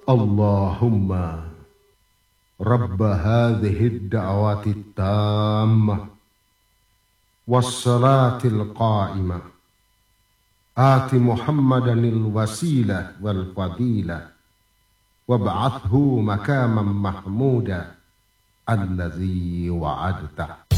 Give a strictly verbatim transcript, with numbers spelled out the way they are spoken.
Allahumma Rabb hadhihi ad-da'wati at-tammah was-salatil qa'imah ati Muhammadanil wasilah wal fadilah wab'athhu makaman mahmuda alladzi wa'adta.